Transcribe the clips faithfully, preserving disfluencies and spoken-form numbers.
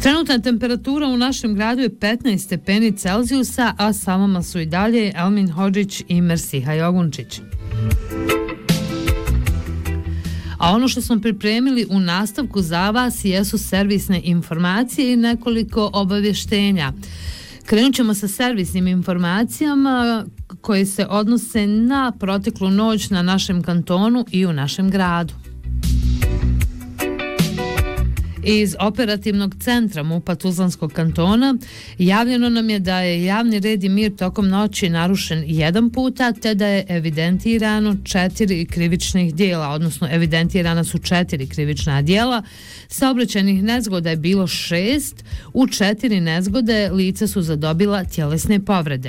Trenutna temperatura u našem gradu je petnaest stepeni Celzijusa, a sa vama su i dalje Elmin Hodžić i Mersiha Jogunčić. A ono što smo pripremili u nastavku za vas jesu servisne informacije i nekoliko obavještenja. Krenut ćemo sa servisnim informacijama koje se odnose na proteklu noć na našem kantonu i u našem gradu. Iz operativnog centra MUP-a Tuzlanskog kantona javljeno nam je da je javni red i mir tokom noći narušen jedan puta, te da je evidentirano četiri krivičnih dijela, odnosno evidentirana su četiri krivična dijela. Saobraćajnih nezgoda je bilo šest, u četiri nezgode lica su zadobila tjelesne povrede.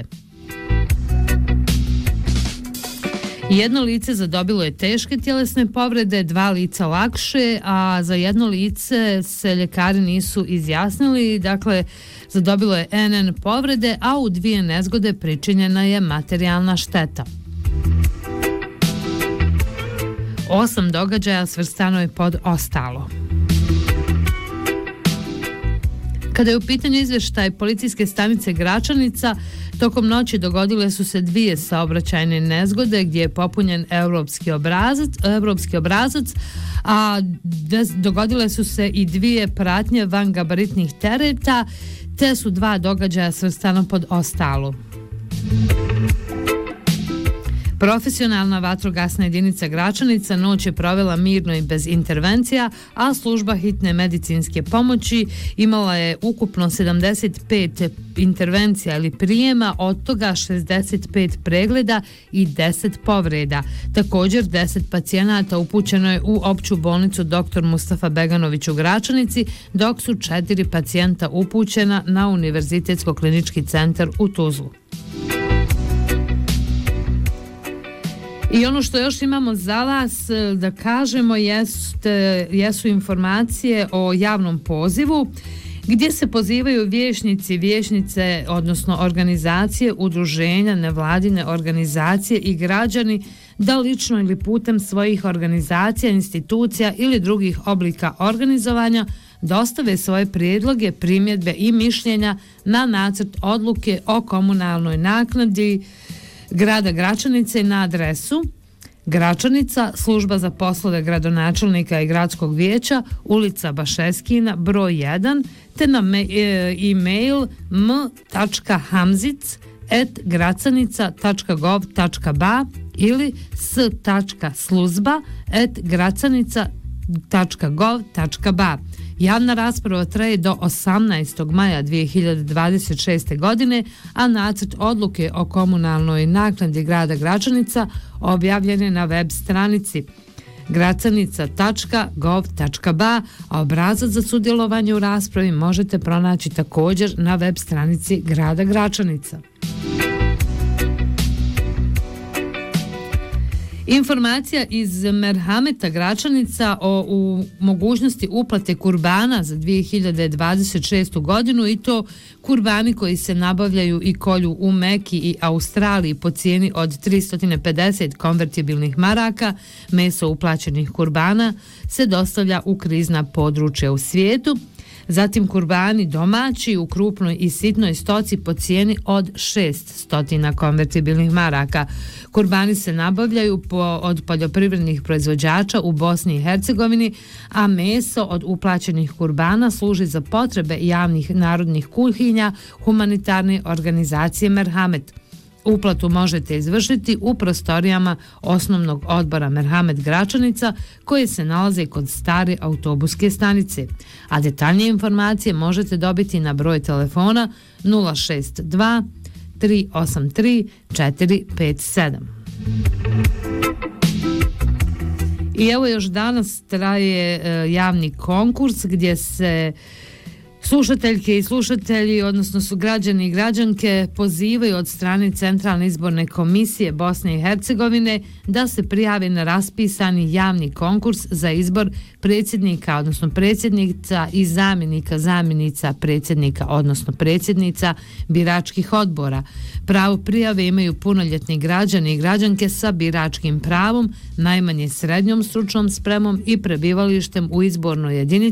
Jedno lice zadobilo je teške tjelesne povrede, dva lica lakše, a za jedno lice se ljekari nisu izjasnili, dakle zadobilo je en en povrede, a u dvije nezgode pričinjena je materijalna šteta. Osam događaja svrstano je pod ostalo. Kada je u pitanju izvještaj policijske stanice Gračanica, tokom noći dogodile su se dvije saobraćajne nezgode gdje je popunjen europski obrazac, europski obrazac, a dogodile su se i dvije pratnje van gabaritnih tereta, te su dva događaja svrstano pod ostalo. Profesionalna vatrogasna jedinica Gračanica noć je provela mirno i bez intervencija, a služba hitne medicinske pomoći imala je ukupno sedamdeset pet intervencija ili prijema, od toga šezdeset pet pregleda i deset povreda. Također deset pacijenata upućeno je u opću bolnicu doktor Mustafa Beganović u Gračanici, dok su četiri pacijenta upućena na Univerzitetsko-klinički centar u Tuzlu. I ono što još imamo za vas da kažemo jest, jesu informacije o javnom pozivu gdje se pozivaju vijećnici, vijećnice, odnosno organizacije, udruženja, nevladine organizacije i građani da lično ili putem svojih organizacija, institucija ili drugih oblika organizovanja dostave svoje prijedloge, primjedbe i mišljenja na nacrt odluke o komunalnoj naknadi grada Gračanice na adresu Gračanica, služba za poslove gradonačelnika i gradskog vijeća, ulica Bašeskina, broj jedan, te na e-mail m tačka hamzic at gracanica tačka gov tačka ba ili s tačka sluzba at gracanica tačka gov tačka ba. Javna rasprava traje do osamnaestog maja dvije hiljade dvadeset šeste. godine, a nacrt odluke o komunalnoj naknadi grada Gračanica objavljen je na web stranici gracanica tačka gov tačka ba, a obrazac za sudjelovanje u raspravi možete pronaći također na web stranici grada Gračanica. Informacija iz Merhameta Gračanica o u mogućnosti uplate kurbana za dvije hiljade dvadeset šestu. godinu, i to kurbani koji se nabavljaju i kolju u Meki i Australiji po cijeni od tristo pedeset konvertibilnih maraka. Meso uplaćenih kurbana se dostavlja u krizna područja u svijetu. Zatim kurbani domaći u krupnoj i sitnoj stoci po cijeni od šeststo konvertibilnih maraka. Kurbani se nabavljaju po, od poljoprivrednih proizvođača u Bosni i Hercegovini, a meso od uplaćenih kurbana služi za potrebe javnih narodnih kuhinja humanitarne organizacije Merhamet. Uplatu možete izvršiti u prostorijama osnovnog odbora Merhamet Gračanica koje se nalaze kod stare autobuske stanice, a detaljnije informacije možete dobiti na broj telefona nula šest dva tri osam tri četiri pet sedam. I evo još danas traje e, javni konkurs gdje se slušateljke i slušatelji, odnosno su građani i građanke, pozivaju od strane Centralne izborne komisije Bosne i Hercegovine da se prijave na raspisani javni konkurs za izbor predsjednika, odnosno predsjednica i zamjenika, zamjenica predsjednika, odnosno predsjednica biračkih odbora. Pravo prijave imaju punoljetni građani i građanke sa biračkim pravom, najmanje srednjom stručnom spremom i prebivalištem u izbornoj jedinici